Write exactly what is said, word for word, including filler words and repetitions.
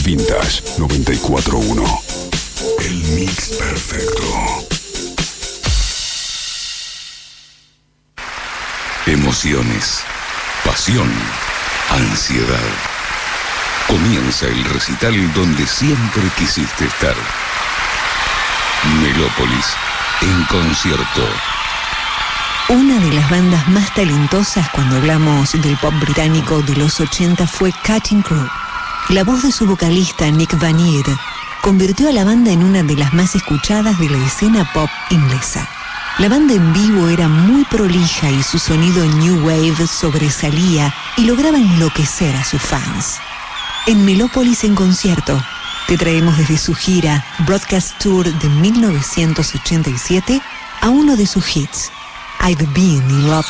Vintage noventa y cuatro punto uno. El mix perfecto. Emociones, pasión, ansiedad. Comienza el recital donde siempre quisiste estar. Melópolis en concierto. Una de las bandas más talentosas cuando hablamos del pop británico de los ochenta fue Cutting Crew. La voz de su vocalista Nick Vanier convirtió a la banda en una de las más escuchadas de la escena pop inglesa. La banda en vivo era muy prolija y su sonido New Wave sobresalía y lograba enloquecer a sus fans. En Melópolis en concierto te traemos desde su gira Broadcast Tour de mil novecientos ochenta y siete a uno de sus hits, I've Been in Love